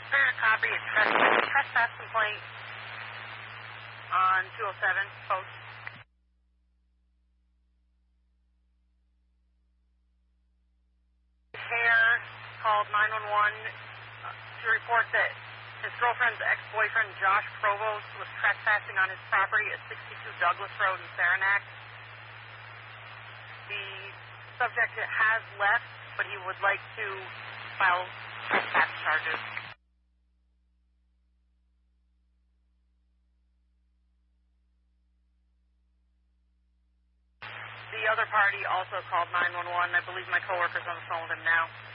Fair copy. It's trespass complaint on 207 post. Hare called 911 to report that his girlfriend's ex-boyfriend, Josh Provost, was trespassing on his property at 62 Douglas Road in Saranac. The subject has left, but he would like to file trespass charges. The other party also called 911. I believe my coworker's on the phone with him now.